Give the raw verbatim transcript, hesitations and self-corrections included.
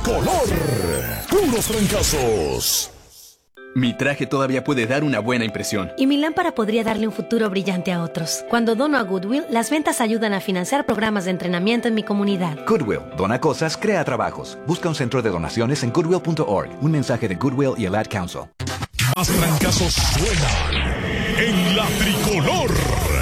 tricolor. Puros trancazos. Mi traje todavía puede dar una buena impresión. Y mi lámpara podría darle un futuro brillante a otros. Cuando dono a Goodwill, las ventas ayudan a financiar programas de entrenamiento en mi comunidad. Goodwill, dona cosas, crea trabajos. Busca un centro de donaciones en goodwill punto org. Un mensaje de Goodwill y el Ad Council. Más trancazos suenan en la tricolor.